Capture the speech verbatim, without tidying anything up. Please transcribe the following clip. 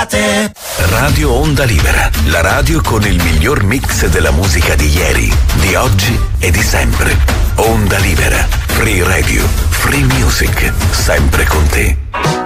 estate. Radio Onda Libera, la radio con il miglior mix della musica di ieri, di oggi e di sempre. Onda Libera, Free Radio, Free Music, sempre con te.